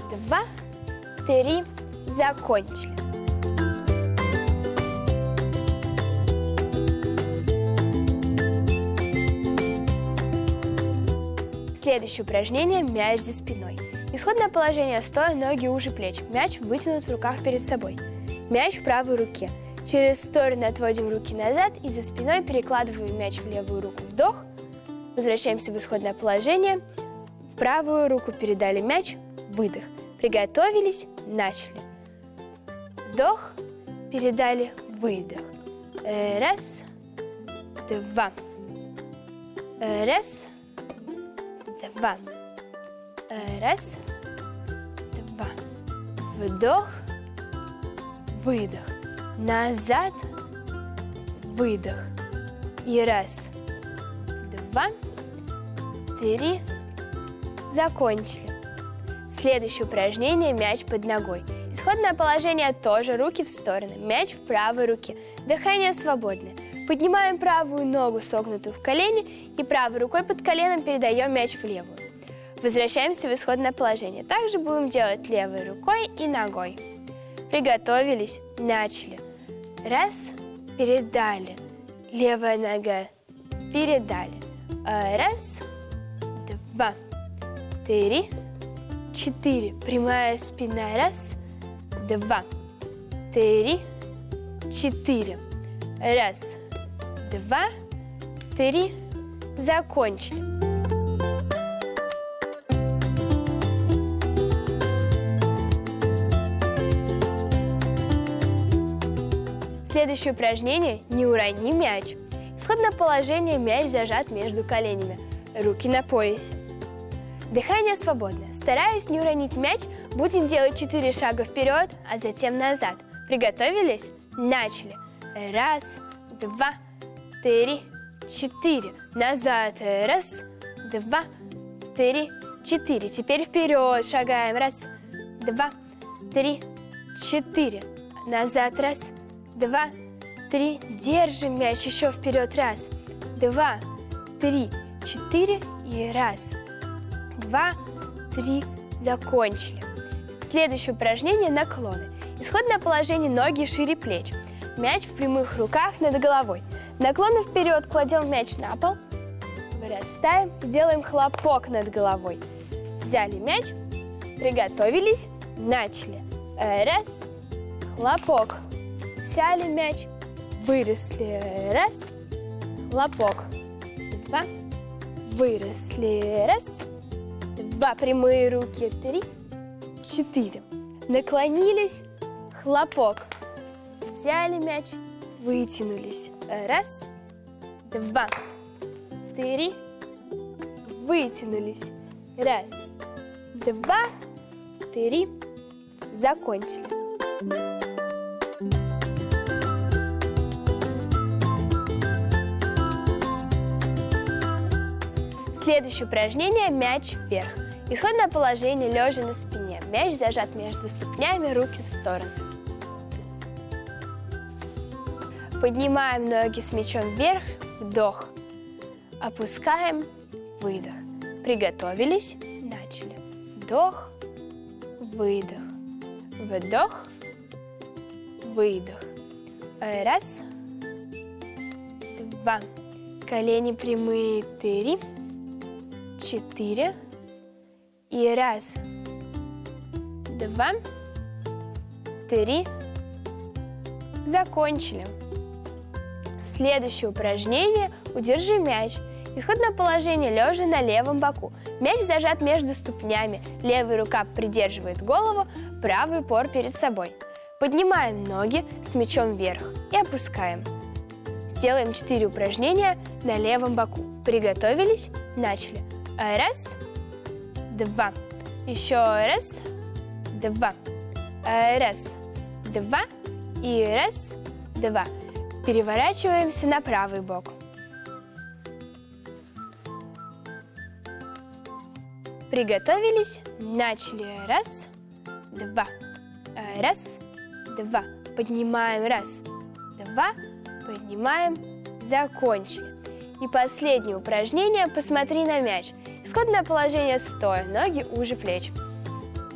два, три. Закончили. Следующее упражнение – мяч за спиной. Исходное положение стоя, ноги уже плеч. Мяч вытянут в руках перед собой. Мяч в правой руке. Через стороны отводим руки назад и за спиной перекладываем мяч в левую руку. Вдох. Возвращаемся в исходное положение. В правую руку передали мяч. Выдох. Приготовились. Начали. Вдох. Передали. Выдох. Раз. Два. Раз. Два. Раз. Два. Вдох. Выдох. Назад. Выдох. И раз. Два. Три. Закончили. Следующее упражнение – мяч под ногой. Исходное положение тоже руки в стороны. Мяч в правой руке. Дыхание свободное. Поднимаем правую ногу, согнутую в колене, и правой рукой под коленом передаем мяч в левую. Возвращаемся в исходное положение. Также будем делать левой рукой и ногой. Приготовились, начали. Раз, передали. Левая нога, передали. Раз, два, три, четыре. Прямая спина. Раз, два, три, четыре. Раз, два, три. Закончили. Следующее упражнение – не урони мяч. Исходное положение – мяч зажат между коленями. Руки на поясе. Дыхание свободное. Стараясь не уронить мяч, будем делать 4 шага вперед, а затем назад. Приготовились? Начали. Раз, два, три, четыре. Назад. Раз, два, три, четыре. Теперь вперед шагаем. Раз, два, три, четыре. Назад. Раз, два, три. Держим мяч еще вперед. Раз, два, три, четыре. И раз, два, три. Закончили. Следующее упражнение – наклоны. Исходное положение – ноги шире плеч. Мяч в прямых руках над головой. Наклоны вперед, кладем мяч на пол. Вырастаем, делаем хлопок над головой. Взяли мяч, приготовились, начали. Раз, хлопок. Взяли мяч, выросли. Раз, хлопок. Два, выросли. Раз, два, прямые руки. Три, четыре. Наклонились, хлопок. Взяли мяч, вытянулись. Раз, два, три, вытянулись. Раз, два, три. Закончили. Следующее упражнение – мяч вверх. Исходное положение – лежа на спине. Мяч зажат между ступнями, руки в стороны. Поднимаем ноги с мячом вверх, вдох. Опускаем, выдох. Приготовились, начали. Вдох, выдох. Вдох, выдох. Раз, два. Колени прямые. Три, четыре. И раз, два, три. Закончили. Следующее упражнение – удержи мяч. Исходное положение – лежа на левом боку. Мяч зажат между ступнями. Левая рука придерживает голову, правый упор перед собой. Поднимаем ноги с мячом вверх и опускаем. Сделаем 4 упражнения на левом боку. Приготовились? Начали. Раз, два. Еще раз, два. Раз, два. И раз, два. Переворачиваемся на правый бок. Приготовились? Начали. Раз, два. Раз, два. Поднимаем. Раз, два. Поднимаем. Закончили. И последнее упражнение. Посмотри на мяч. Исходное положение стоя. Ноги уже плеч.